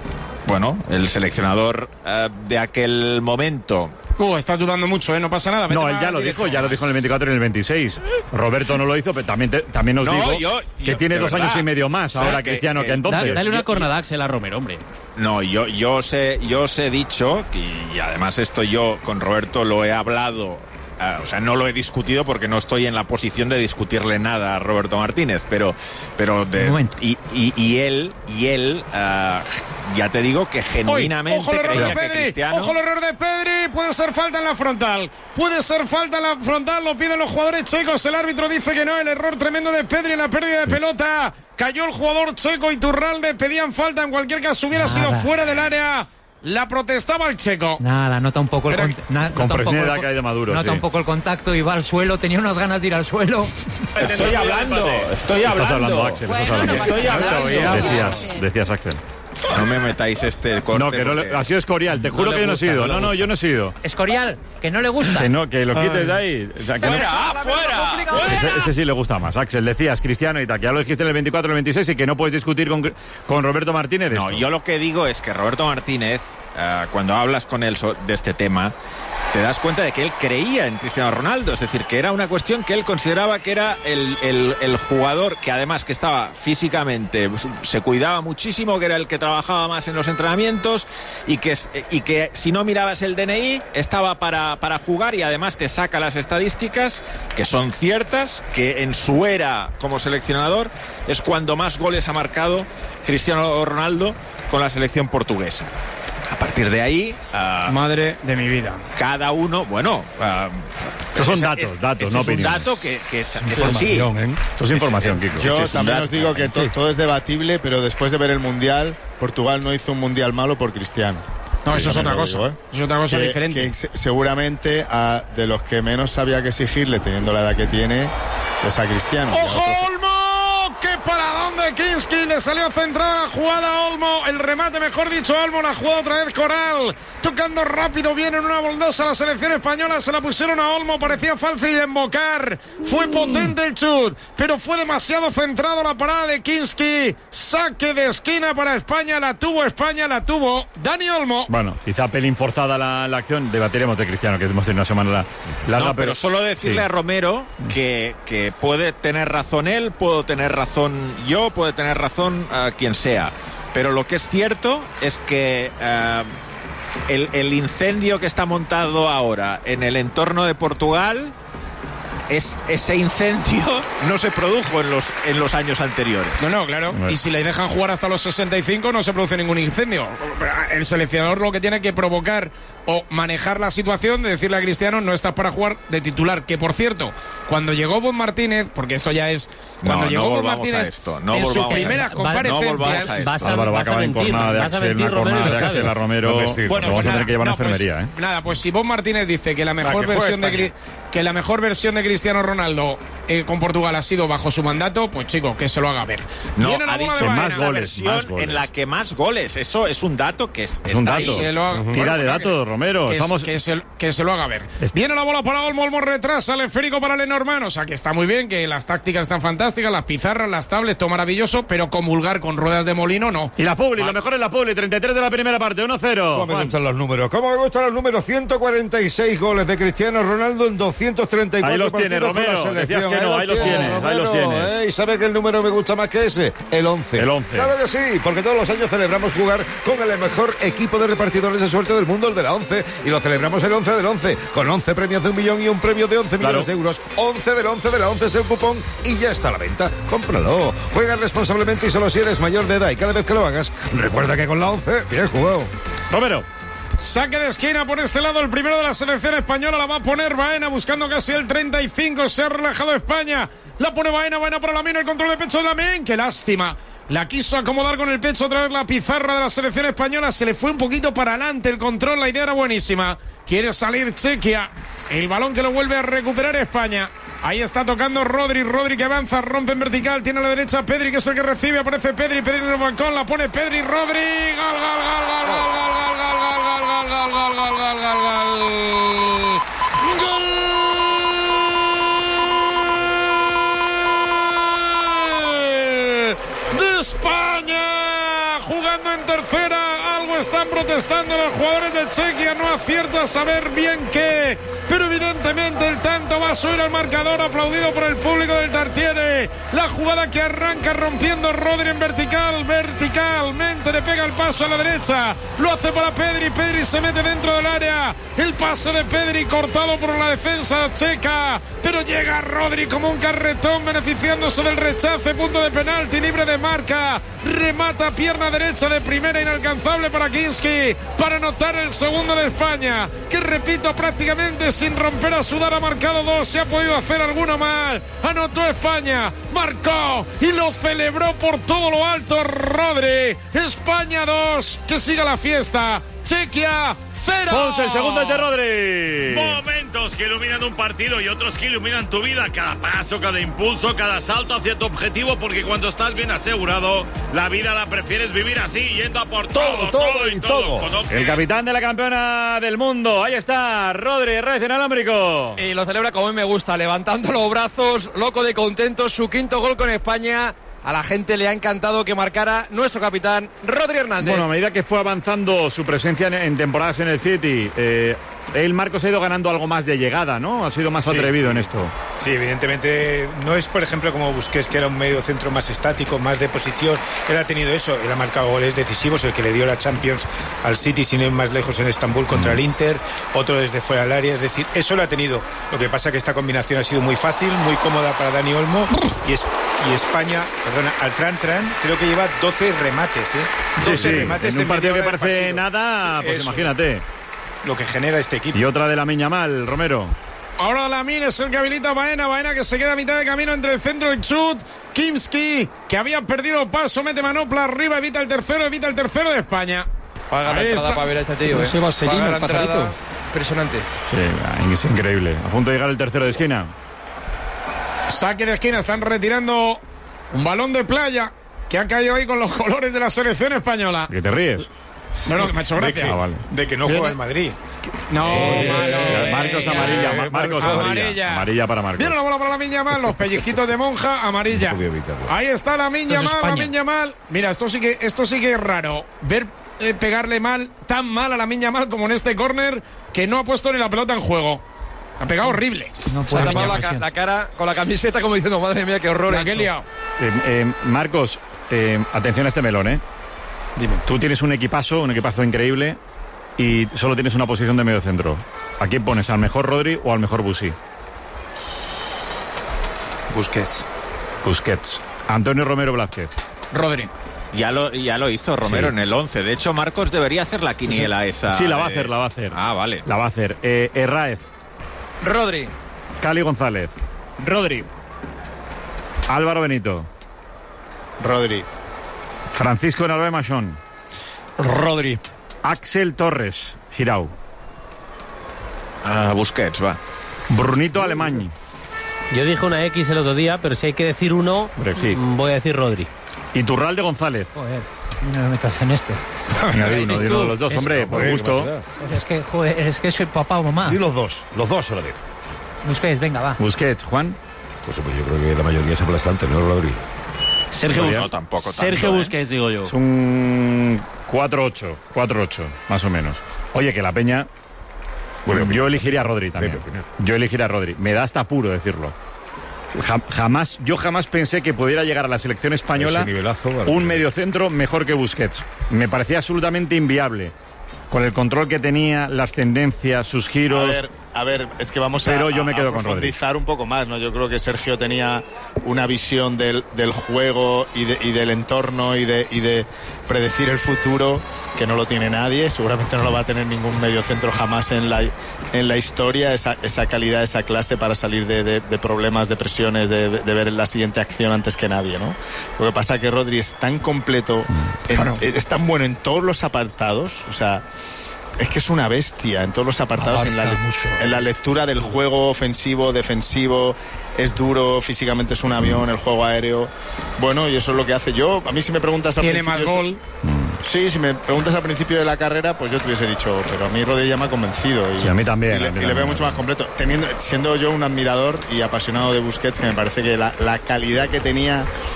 bueno, el seleccionador uh, de aquel momento. Uh, está ayudando mucho, ¿eh? No pasa nada. Vete No, él ya lo directo. dijo, ya lo dijo en el veinticuatro y en el veintiséis. Roberto no lo hizo, pero también, te, también nos No, dijo yo- que yo- tiene de dos verdad. años y medio más O sea, ahora que- Cristiano que, que- entonces. Dale, dale una yo- cornada, Axel, a Romero, hombre. No, yo, yo, os he, yo os he dicho, y además esto yo con Roberto lo he hablado, eh, o sea, no lo he discutido porque no estoy en la posición de discutirle nada a Roberto Martínez, pero, pero de, Un momento. y, y, y él, y él, eh, ya te digo que Hoy, genuinamente ojo el error creía de que Pedri, Cristiano... ojo el error de Pedri, puede ser falta en la frontal, puede ser falta en la frontal, lo piden los jugadores checos, el árbitro dice que no, el error tremendo de Pedri en la pérdida de pelota, cayó el jugador checo Iturralde, pedían falta, en cualquier caso hubiera Nada. sido fuera del área, la protestaba el checo. Nada, nota un poco el Pero- cont- na- nota Con un poco presión el de la co- caída de Maduro, Nota sí. un poco el contacto y va al suelo, tenía unas ganas de ir al suelo. Estoy hablando, estoy Estás hablando. hablando, Axel, estás Bueno, hablando. no pasa Estoy nada. hablando. Decías, decías, Axel. No me metáis este corte. No, que no le- porque- ha sido Escorial, te No juro le que yo no he gusta, sido. no le No, no, gusta. yo no he sido. Escorial, que no le gusta. Que no, que lo quites de ahí. O sea, que no- ¡Fuera, fuera! Ese, ese sí le gusta más. Axel, decías Cristiano y tal, que ya lo dijiste en el veinticuatro y el veintiséis y que no puedes discutir con, con Roberto Martínez de No, esto. yo lo que digo es que Roberto Martínez, eh, cuando hablas con él so- de este tema, te das cuenta de que él creía en Cristiano Ronaldo, es decir, que era una cuestión que él consideraba que era el, el- el jugador que además que estaba físicamente, se cuidaba muchísimo, que era el que trabajaba más en los entrenamientos y que, y que si no mirabas el D N I estaba para, para jugar y además te saca las estadísticas que son ciertas, que en su era como seleccionador es cuando más goles ha marcado Cristiano Ronaldo con la selección portuguesa. A partir de ahí, uh, Madre de mi vida. cada uno, bueno, uh, Estos son esa- datos, es- datos, ese no es un opiniones. dato que, que es, es así. Información, ¿eh? Esto es información, Kiko. Yo Ese es un también dato. os digo que to- todo es debatible, pero después de ver el Mundial, Portugal no hizo un Mundial malo por Cristiano. No, Sí, eso es también otra lo cosa. digo, ¿eh? Eso es otra cosa Que- diferente. que se- seguramente a, de los que menos había que exigirle, teniendo la edad que tiene, es a Cristiano. ¡Ojo, Olmo! ¡Qué paradón de Kinski! Le salió centrada la jugada a Olmo. El remate, mejor dicho, Olmo. La jugada otra vez Coral. Tocando rápido, viene en una boldosa la selección española. Se la pusieron a Olmo. Parecía fácil embocar. Fue potente el chut, pero fue demasiado centrado la parada de Kinski. Saque de esquina para España. La tuvo España, la tuvo Dani Olmo. Bueno, quizá pelín forzada la, la acción. Debatiremos de Cristiano, que hemos tenido una semana la- larga, No, pero solo decirle sí. a Romero que, que puede tener razón él, puedo tener razón yo, puede tener razón uh, quien sea. Pero lo que es cierto es que uh, el, el incendio que está montado ahora en el entorno de Portugal, es, ese incendio no se produjo en los, en los años anteriores. No, no, claro. Y si le dejan jugar hasta los sesenta y cinco no se produce ningún incendio. El seleccionador lo que tiene que provocar o manejar la situación de decirle a Cristiano no estás para jugar de titular. Que por cierto, cuando llegó Bob Martínez, porque esto ya es cuando No, llegó no Bob volvamos Martínez a esto, no en sus volvamos a primeras esto. No volvamos a comparecencias. esto. Vas a, Álvaro va a vas a acabar en mentir, cornada de vas a Axel, mentir, una Romero, cornada y de lo Axel sabes. a Romero. Bueno, Lo pues vamos a tener nada, que llevar a no, pues enfermería, ¿eh? Nada, pues si Bob Martínez dice que la mejor que fue versión de España. Cri- que la mejor versión de Cristiano Ronaldo eh, con Portugal ha sido bajo su mandato, pues chico, que se lo haga ver. No, Viene la ha bola dicho de más Baena. la goles, versión más goles. en la que más goles. Eso es un dato que es, Es un está dato. ahí. Se lo haga- Tira de bueno, datos, Romero. Que, Estamos... que, se, que se lo haga ver. Viene la bola para Olmo, Olmo retrasa, el esférico para Lenormand. O sea que está muy bien, que las tácticas están fantásticas, las pizarras, las tablets, todo maravilloso, pero comulgar con ruedas de molino no. Y la Publi, lo mejor es la Publi, treinta y tres de la primera parte, uno cero. ¿Cómo me gustan los números? ¿Cómo me gustan los números? ciento cuarenta y seis goles de Cristiano Ronaldo en doscientos treinta y cuatro Ahí los tiene, partidos con la Romero. selección. Decías que no, ahí los tiene, tienes, ahí los tienes. ¿eh? ¿Y sabe qué el número me gusta más que ese? El once. El once. Claro que sí, porque todos los años celebramos jugar con el mejor equipo de repartidores de suerte del mundo, el de la once. Y lo celebramos el once del once, con once premios de un millón y un premio de once millones Claro. de euros. once del once de la once es el cupón y ya está a la venta. Cómpralo. Juega responsablemente y solo si eres mayor de edad. Y cada vez que lo hagas, recuerda que con la once, bien jugado. Romero. Saque de esquina por este lado, el primero de la selección española la va a poner Baena buscando casi el treinta y cinco, se ha relajado España, la pone Baena, Baena para Lamine, el control de pecho de Lamine, qué lástima, la quiso acomodar con el pecho otra vez la pizarra de la selección española, se le fue un poquito para adelante el control, la idea era buenísima, quiere salir Chequia, el balón que lo vuelve a recuperar España. Ahí está tocando Rodri, Rodri que avanza, rompe en vertical, tiene a la derecha Pedri que es el que recibe, aparece Pedri, Pedri en el balcón, la pone Pedri, Rodri, gol, gol, gol, gol, gol, gol, gol, gol, gol, gol, gol, gol, gol, gol, gol, gol, gol de España, jugando en tercera, algo están protestando los jugadores de Chequia, no acierta a saber bien qué, pero evidentemente el tanto va a subir al marcador, aplaudido por el público del Tartiere. La jugada que arranca rompiendo Rodri en vertical, verticalmente le pega el paso a la derecha, lo hace para Pedri, Pedri se mete dentro del área, el pase de Pedri cortado por la defensa checa, pero llega Rodri como un carretón beneficiándose del rechace, punto de penalti, libre de marca, remata pierna derecha de primera, inalcanzable para Kinski, para anotar el segundo de España, que repito, prácticamente sin romper a sudar ha marcado dos, se ha podido hacer alguno más, anotó España, marcó y lo celebró por todo lo alto Rodri. España dos, que siga la fiesta. Chequia cero. Ponce, el segundo es de Rodri. Momentos que iluminan un partido y otros que iluminan tu vida. Cada paso, cada impulso, cada salto hacia tu objetivo, porque cuando estás bien asegurado, la vida la prefieres vivir así, yendo a por todo, todo, todo y todo. todo. El capitán de la campeona del mundo. Ahí está, Rodri, Reyes en alámbrico. Y lo celebra como a mí me gusta, levantando los brazos, loco de contento, su quinto gol con España. A la gente le ha encantado que marcara nuestro capitán Rodri Hernández. Bueno, a medida que fue avanzando su presencia en, en temporadas en el City, eh, el Marcos ha ido ganando algo más de llegada, ¿no? Ha sido más Sí, atrevido sí. en esto. Sí, evidentemente no es, por ejemplo, como Busquets, que era un medio centro más estático, más de posición. Él ha tenido eso, él ha marcado goles decisivos, el que le dio la Champions al City sin ir más lejos en Estambul contra el Inter, otro desde fuera del área, es decir, eso lo ha tenido. Lo que pasa es que esta combinación ha sido muy fácil, muy cómoda para Dani Olmo, y, es, y España, perdona, al Tran Tran, creo que lleva doce remates, ¿eh? Sí, doce sí, remates en un partido que media hora de parece partido. nada, Sí, pues eso. imagínate. Lo que genera este equipo. Y otra de la Miña Mal, Romero. Ahora Lamine es el que habilita a Baena, Baena que se queda a mitad de camino entre el centro y el chut. Kimski, que había perdido paso, mete manopla arriba, evita el tercero, evita el tercero de España. Paga la Ahí entrada está. para ver a este tío, ¿eh? Ese vaselina, Paga la el entrada. pajarito. Impresionante. Sí, es increíble. A punto de llegar el tercero de esquina. Saque de esquina, están retirando un balón de playa que ha caído ahí con los colores de la selección española. ¿Que te ríes? No, no, que me ha hecho De gracia. que, Ah, vale. de que no Viene- juega el Madrid. No, Eh, malo. Marcos venga. amarilla, Ma- Marcos amarilla. Amarilla. Amarilla para Marcos. Viene la bola para la Miña Mal, los pellizquitos de monja, amarilla. Ahí está la Miña Esto es Mal, la España. Miña Mal. Mira, esto sí que, esto sí que es raro. Ver eh, pegarle mal, tan mal a la Miña Mal como en este córner, que no ha puesto ni la pelota en juego. Ha pegado horrible. No Se ha puede tapado la, venir ca- presión. la cara con la camiseta como diciendo, madre mía, qué horror. La he que he hecho". liado. Eh, eh, Marcos, eh, atención a este melón, ¿eh? Dime. Tú tienes un equipazo, un equipazo increíble y solo tienes una posición de medio centro. ¿A quién pones? ¿Al mejor Rodri o al mejor Busi? Busquets. Busquets. Antonio Romero Blázquez. Rodri. Ya lo, ya lo hizo Romero Sí. en el once. De hecho, Marcos debería hacer la quiniela esa. Sí, la va a de- hacer, la va a hacer. Ah, vale. La va a hacer. Eh, Herráez, Rodri. Cali González, Rodri. Álvaro Benito, Rodri. Francisco Narváez Machón, Rodri. Axel Torres, Girau, Ah, Busquets, va. Brunito Alemany. Yo dije una X el otro día, pero si hay que decir uno, Hombre, sí. mm, voy a decir Rodri. Y Turralde González. Joder, no me metas en este. Venga, di uno, di uno de los dos, Es- hombre, por Joder, gusto. qué Pues es que, joder, es que soy papá o mamá. Di los dos, los dos a la vez. Busquets, venga, va. Busquets, Juan. Pues hombre, yo creo que la mayoría es aplastante, ¿no, Rodri? Sergio, Todavía Bus- No, tampoco tanto, Sergio ¿eh? Busquets, digo yo. Es un cuatro ocho, cuatro ocho, más o menos. Oye, que la Peña... Bueno, yo elegiría a Rodri también. Pepe, opinión. Yo elegiría a Rodri. Me da hasta apuro decirlo. Ja- jamás, yo jamás pensé que pudiera llegar a la selección española Ese nivelazo, vale. un mediocentro mejor que Busquets. Me parecía absolutamente inviable. Con el control que tenía, las tendencias, sus A giros. ver, a ver, es que vamos a, Pero yo me a- quedo a con Rodri. profundizar un poco más, ¿no? Yo creo que Sergio tenía una visión del, del juego y, de- y del entorno y de, y de predecir el futuro que no lo tiene nadie. Seguramente no lo va a tener ningún mediocentro jamás en la, en la historia. Esa, esa calidad, esa clase para salir de, de- de problemas, de presiones, de, de ver la siguiente acción antes que nadie, ¿no? Lo que pasa es que Rodri es tan completo, en- es tan bueno en todos los apartados, o sea... Es que es una bestia en todos los apartados, en la, le- en la lectura del juego ofensivo, defensivo, es duro, físicamente es un avión, el juego aéreo. Bueno, y eso es lo que hace yo. A mí si me preguntas al Tiene más principio... gol. Sí, si me preguntas al principio de la carrera, pues yo te hubiese dicho, pero a mí Rodri ya me ha convencido. Y, Sí, a mí también, Y le, a mí y le también. veo mucho más completo. Teniendo, siendo yo un admirador y apasionado de Busquets, que me parece que la, la calidad que tenía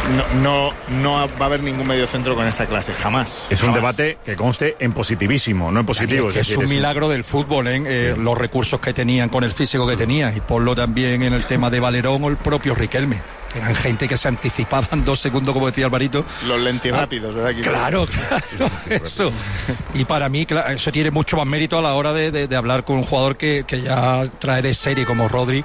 no, no, no va a haber ningún mediocentro con esa clase, jamás. Es un jamás. debate que conste en positivísimo, no en positivo. Es, que es, decir, es un milagro del fútbol, ¿eh? Eh, los recursos que tenían con el físico que tenían, y ponlo también en el tema de Valerón o el propio Riquelme. Eran gente que se anticipaban dos segundos, como decía Alvarito. Los lentirrápidos, ¿verdad? Aquí claro, claro, eso. Y para mí, claro, eso tiene mucho más mérito a la hora de, de, de hablar con un jugador que, que ya trae de serie como Rodri,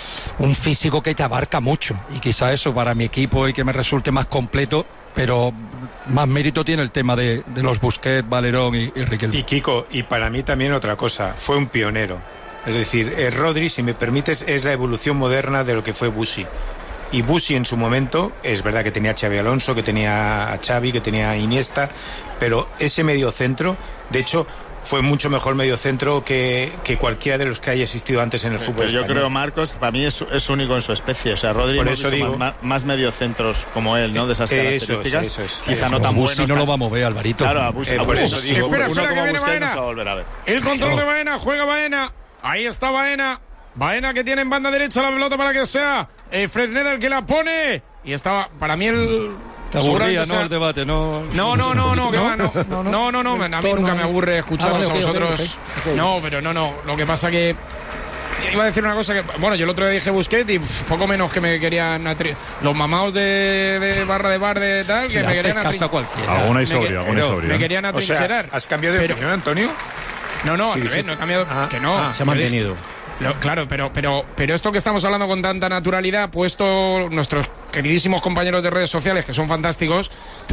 un físico que te abarca mucho. Y quizá eso para mi equipo y que me resulte más completo, pero más mérito tiene el tema de, de los Busquets, Valerón y, y Riquelme. Y Kiko, y para mí también otra cosa, fue un pionero. Es decir, eh, Rodri, si me permites, es la evolución moderna de lo que fue Busi. Y Busi en su momento, es verdad que tenía a Xabi Alonso, que tenía a Xavi, que tenía a Iniesta, pero ese mediocentro, de hecho, fue mucho mejor mediocentro que, que cualquiera de los que haya existido antes en el pero, fútbol pero yo español. creo, Marcos, para mí es, es único en su especie. O sea, Rodri Por hemos eso visto digo, más, más mediocentros como él, ¿no? De esas eso características. es, eso es, Quizá eso no es. tan Busi buenos. no lo va a mover, Alvarito. Claro, a Busi, Eh, a por Busi, eso digo, espera, uno espera, que como viene Busquets Baena. no se va a volver a ver. El control de Baena, juega Baena. Ahí está Baena. Baena que tiene en banda derecha la pelota para que sea eh, Fresneda el que la pone. Y estaba, para mí, el. Te aburría, sea... ¿no? El debate, ¿no? No, no, no, no, que va, no. No, no, no, no, a mí nunca me aburre escucharos ah, vale, a okay, vosotros. okay, okay. No, pero no, no. Lo que pasa que. Iba a decir una cosa que. Bueno, yo el otro día dije Busquets y pff, poco menos que me querían. Atri... Los mamaos de, de barra de bar de tal, que si me querían atrincherar. Alguna y sobria, alguna y sobria. Me querían atrincherar. O sea, ¿has cambiado de pero... opinión, Antonio? No, no, Sí, al revés, dijiste... no he cambiado. Ah, que no. ah, se ha mantenido. Lo, claro, pero, pero, pero esto que estamos hablando con tanta naturalidad, puesto nuestros queridísimos compañeros de redes sociales, que son fantásticos,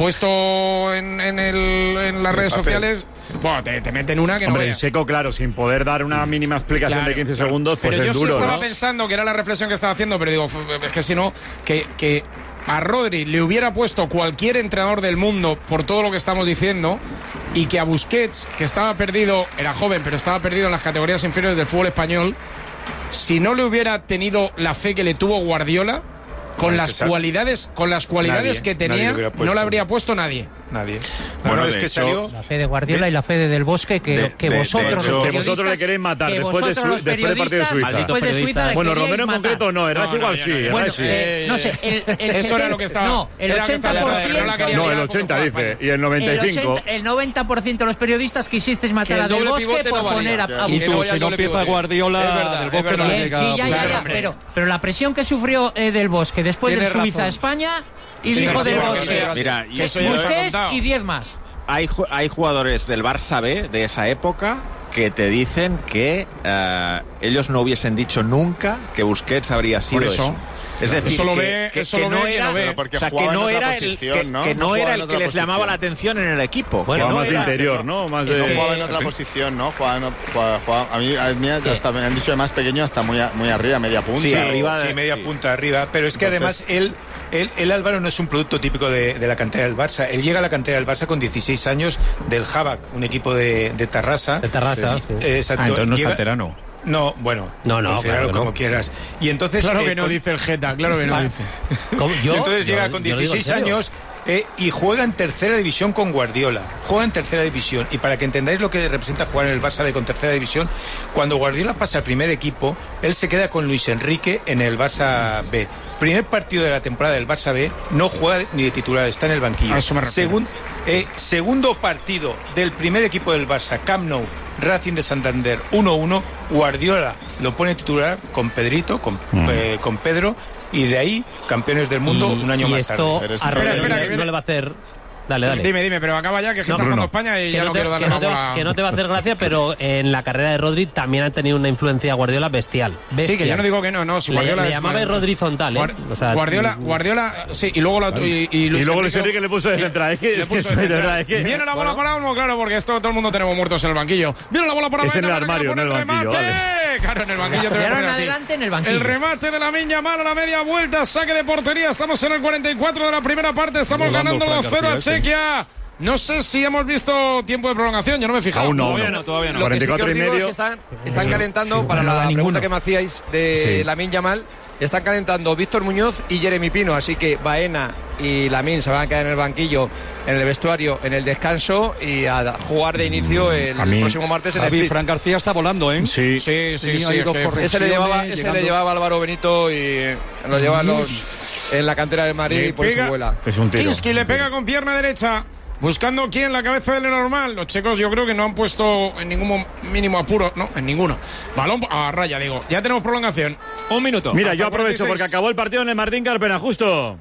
puesto en, en, el, en las el redes papel. sociales, bueno, te, te meten una que Hombre, no en veas. seco, claro, sin poder dar una mínima explicación Claro, de quince claro. segundos, pues pero es yo duro, sí estaba ¿no? pensando que era la reflexión que estaba haciendo, pero digo, es que si no, que, que a Rodri le hubiera puesto cualquier entrenador del mundo por todo lo que estamos diciendo, y que a Busquets, que estaba perdido, era joven, pero estaba perdido en las categorías inferiores del fútbol español, si no le hubiera tenido la fe que le tuvo Guardiola, con Bueno, las es que cualidades, con las cualidades nadie, que nadie tenía, lo hubiera puesto. no le habría puesto nadie. Nadie. Bueno, Bueno, de es que hecho, salió. La fe de Guardiola de- y la fe de Del Bosque que, de- que de- vosotros de los hecho- Que periodistas, vosotros le queréis matar que después, de, vosotros su, los después del partido de periodistas, Suiza. después de Suiza le Bueno, queríais Romero en matar. concreto no, Herrera No, igual no, sí. no, no, no. Herrera Bueno, sí. eh, no sé, el, el Eso era setenta lo que estaba. No, el era que estaba- ochenta por pero no la ciento. quería No, el mirar ochenta porque dice, juega y el noventa y El, cinco. ochenta, el noventa por ciento de los periodistas quisisteis matar Que a el Del doble Bosque pivote por no valía. poner a, a Y Que tú, no vaya si el no doble empieza pivote. Guardiola, Es verdad, Del es Bosque no verdad. le Bien, llega. sí, ya, ya, Claro, ya, hombre. pero, pero la presión que sufrió eh, Del Bosque después Tienes de Suiza a razón. España y Sí, dijo sí, Del porque Bosque, eso ya- Mira, que eso ya nos ha Busquets contado. y diez más. Hay, ju- hay jugadores del Barça B de esa época que te dicen que eh, ellos no hubiesen dicho nunca que Busquets habría sido Por eso. eso. Es decir, Eso lo que, ve- que- eso que lo no ve quien era, lo ve. Pero porque o sea, que jugaba en no otra era el posición, que, ¿no? que No no jugaba era en el que otra les llamaba posición. la atención en el equipo. Bueno, que no más de era- interior, ¿no? Más Eso de... jugaba en otra posición, ¿no? Jugaba, en- jugaba- jugaba- a mí, a mí hasta me han dicho de más pequeño hasta muy, a- muy arriba, media punta. Sí, o- arriba de- Sí, media sí. punta arriba, pero es que Entonces- además él, él, él, Álvaro, no es un producto típico de, de la cantera del Barça. Él llega a la cantera del Barça con dieciséis años del Habak, un equipo de, de Tarrasa. De Tarrasa, sí. Eh, exacto. Ah, entonces no es Llega- canterano. No, bueno, No, no, considéralo claro que como no. quieras. Y entonces, Claro eh, que no, con- dice el Jeta, claro que no Vale. dice. ¿Cómo? ¿Yo? y entonces Yo- llega con yo lo digo en dieciséis serio. años eh, y juega en tercera división con Guardiola. Juega en tercera división. Y para que entendáis lo que representa jugar en el Barça B con tercera división, cuando Guardiola pasa al primer equipo, él se queda con Luis Enrique en el Barça B. Primer partido de la temporada del Barça B, no juega ni de titular, está en el banquillo. A eso me refiero. Segun- eh, segundo partido del primer equipo del Barça, Camp Nou, Racing de Santander, uno uno. Guardiola lo pone titular con Pedrito, con, Mm. eh, con Pedro, y de ahí campeones del mundo Y- un año y más esto tarde. Eres- a Rodri Espera, espera, no- que viene- no le va a hacer. Dale, dale. Dime, dime, pero acaba ya, que es que No, está jugando Bruno. España y Que ya no, no te, quiero darle que no más te va, bola. que no te va a hacer gracia, pero en la carrera de Rodri también ha tenido una influencia Guardiola bestial. Sí, que Bestial. yo no digo que no, no. Si Le, Guardiola le es llamaba mal- Rodri Zontal, ¿eh? Guar- O sea, Guardiola, Guardiola, sí, y luego, la, y, y Luis Y luego Luis Enrique- Enrique le puso de central. Es que, Le es, que puso es, de de central. verdad, es que... Viene la bola para Olmo, claro, porque esto todo el mundo tenemos muertos en el banquillo. Viene la bola para Es en Baena, el para que armario, la no en el pone banquillo, remate. Claro, en el banquillo te voy a Y ahora poner en a ti. adelante en el banquillo. El remate de la Miña Mal a la media vuelta, saque de portería. Estamos en el cuarenta y cuatro de la primera parte. Estamos Volando ganando Fran dos cero a García, ese. Chequia. No sé si hemos visto tiempo de prolongación, yo no me he fijado. Aún no, Todavía aún no, todavía no. Lo que sí que cuarenta y cuatro os y digo es medio. que están, están calentando, Sí, para no da la ninguno. pregunta que me hacíais de Sí. Lamine Yamal, están calentando Víctor Muñoz y Jeremy Pino, así que Baena y Lamine se van a quedar en el banquillo, en el vestuario, en el descanso y a jugar de inicio el A mí- próximo martes en el Javi, Split. Fran García está volando, ¿eh? Sí. Sí, sí, Tenía sí. ahí es dos que- correcciones. Ese le llevaba, ese llegando. le llevaba Álvaro Benito y lo lleva los en la cantera del Madrid Le y por eso pega- vuela. Es un tiro. Kinski le pega con pierna derecha, buscando quién, la cabeza de Lenormand. Los checos yo creo que no han puesto en ningún mo- mínimo apuro, no, en ninguno. Balón a raya, digo. Ya tenemos prolongación. Un minuto. Mira, Hasta yo aprovecho cuarenta y seis. porque acabó el partido en el Martín Carpena, justo.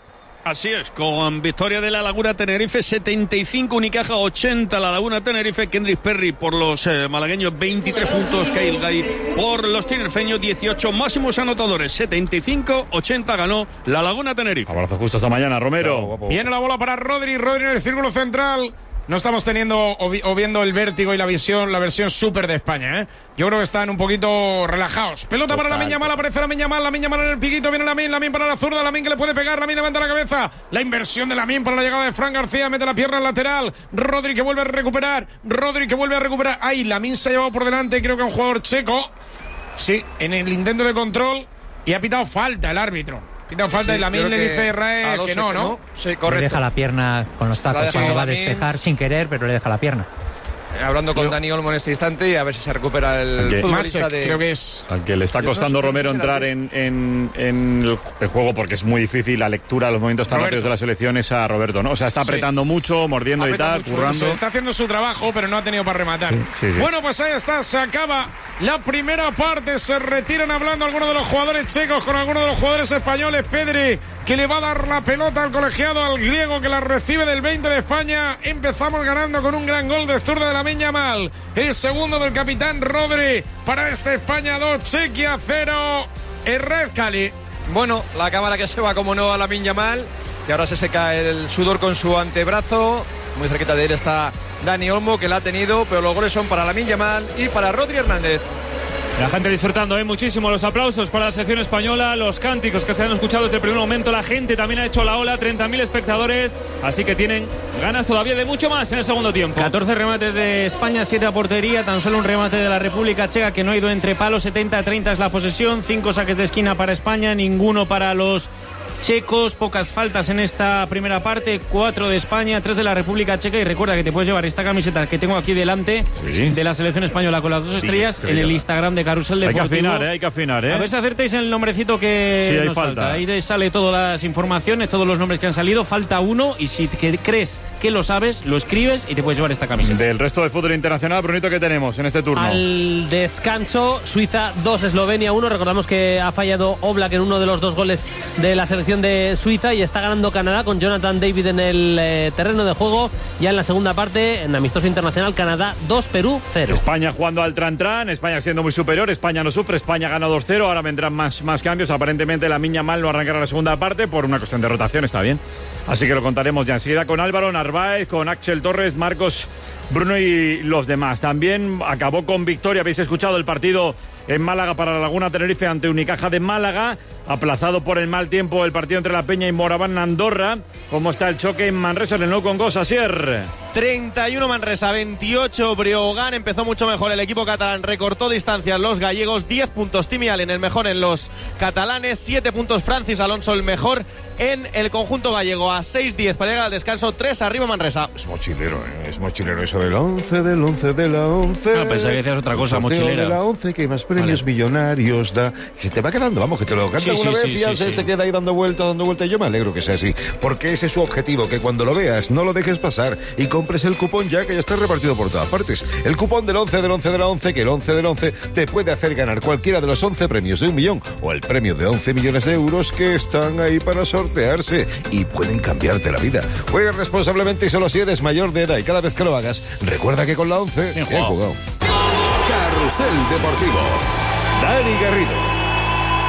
Así es, con victoria de la Laguna Tenerife setenta y cinco, Unicaja ochenta, la Laguna Tenerife, Kendrick Perry por los eh, malagueños veintitrés puntos, Kyle Gay por los tinerfeños dieciocho, máximos anotadores setenta y cinco ochenta ganó la Laguna Tenerife. Abrazo justo hasta mañana, Romero. Viene la bola para Rodri, Rodri en el círculo central. No estamos teniendo o, vi- o viendo el vértigo y la visión, la versión súper de España, ¿eh? Yo creo que están un poquito relajados. Pelota para la Miña Mal, aparece la Miña Mal, la Miña Mal en el piquito, viene la Min, la Min para la zurda, la Min que le puede pegar, la Min levanta la cabeza. La inversión de la Min para la llegada de Fran García, mete la pierna al lateral. Rodri que vuelve a recuperar, Rodri que vuelve a recuperar. Ay, la Min se ha llevado por delante, creo que un jugador checo. Sí, en el intento de control y ha pitado falta el árbitro. Pita falta Sí, y la Min creo le que dice Rae a dos que no, que ¿no? no. Sí, Le correcto. deja la pierna con los La ha tacos dejado cuando va a Lamin. despejar sin querer, pero le deja la pierna. Eh, Hablando con Dani Olmo en este instante y a ver si se recupera el Aunque- futbolista Maciek, de... creo que es. Al que le está Yo no costando sé, Romero no sé, entrar la- en, en, en el, el juego porque es muy difícil la lectura, los movimientos tan Roberto. rápidos de la selección es a Roberto, ¿no? O sea, está Sí. apretando mucho, mordiendo y Aprieta tal, mucho, currando. eso, está haciendo su trabajo, pero no ha tenido para rematar. Sí, sí, sí. Bueno, pues ahí está, se acaba la primera parte. Se retiran hablando algunos de los jugadores checos con algunos de los jugadores españoles. Pedri, que le va a dar la pelota al colegiado, al griego, que la recibe del veinte de España. Empezamos ganando con un gran gol de zurda de la Miña Mal. El segundo del capitán Rodri para este España dos, Chequia cero. El Red Cali. Bueno, la cámara que se va como no a la Miña Mal. Y ahora se seca el sudor con su antebrazo. Muy cerquita de él está Dani Olmo, que la ha tenido, pero los goles son para la Miña Mal y para Rodri Hernández. La gente disfrutando, ¿eh? Muchísimo. Los aplausos para la selección española, los cánticos que se han escuchado desde el primer momento. La gente también ha hecho la ola, treinta mil espectadores. Así que tienen ganas todavía de mucho más en el segundo tiempo. catorce remates de España, siete a portería, tan solo un remate de la República Checa que no ha ido entre palos, setenta a treinta es la posesión, cinco saques de esquina para España, ninguno para los checos, pocas faltas en esta primera parte, cuatro de España, tres de la República Checa y recuerda que te puedes llevar esta camiseta que tengo aquí delante Sí. de la selección española con las dos estrellas en el Instagram de Carrusel Hay que Deportivo. afinar, ¿eh? Hay que afinar, ¿eh? A ver si acertáis el nombrecito que Sí, hay nos falta. falta. Ahí te sale todas las informaciones, todos los nombres que han salido. Falta uno y si que crees que lo sabes, lo escribes y te puedes llevar esta camiseta. Del resto del fútbol internacional, Brunito, ¿qué tenemos en este turno? Al descanso, Suiza dos, Eslovenia uno. Recordamos que ha fallado Oblak en uno de los dos goles de la selección de Suiza y está ganando Canadá con Jonathan David en el eh, terreno de juego. Ya en la segunda parte, en amistoso internacional, Canadá dos, Perú cero. España jugando al tran-tran, España siendo muy superior, España no sufre, España gana dos cero, ahora vendrán más, más cambios, aparentemente la Miña Mal no arrancará la segunda parte por una cuestión de rotación, está bien. Así que lo contaremos ya enseguida con Álvaro Narváez, con Axel Torres, Marcos, Bruno y los demás. También acabó con victoria, habéis escuchado el partido en Málaga para la Laguna Tenerife ante Unicaja de Málaga, aplazado por el mal tiempo el partido entre La Peña y Moraván Andorra. ¿Cómo está el choque en Manresa, en el Nou con Gos, Asier? treinta y uno Manresa, veintiocho Breogán. Empezó mucho mejor el equipo catalán, recortó distancias los gallegos, diez puntos Timi Allen, el mejor en los catalanes, siete puntos Francis Alonso, el mejor en el conjunto gallego, a seis diez para llegar al descanso, tres arriba Manresa. Es mochilero, ¿eh? Es mochilero eso del once, del once, de la once. Ah, pensaba que decías otra cosa, El sorteo mochilera. de la once, que más premios millonarios da. Se te va quedando, vamos, que te lo canta Sí, alguna sí, vez sí, y ya sí, se sí. te queda ahí dando vuelta, dando vuelta. Y yo me alegro que sea así, porque ese es su objetivo, que cuando lo veas no lo dejes pasar y compres el cupón ya, que ya está repartido por todas partes. El cupón del once, del once, de la once, que el once del once te puede hacer ganar cualquiera de los once premios de un millón o el premio de once millones de euros que están ahí para sortearse y pueden cambiarte la vida. Juega responsablemente y solo si eres mayor de edad, y cada vez que lo hagas, recuerda que con la once, bien jugado. Carrusel Deportivo. Dani Garrido.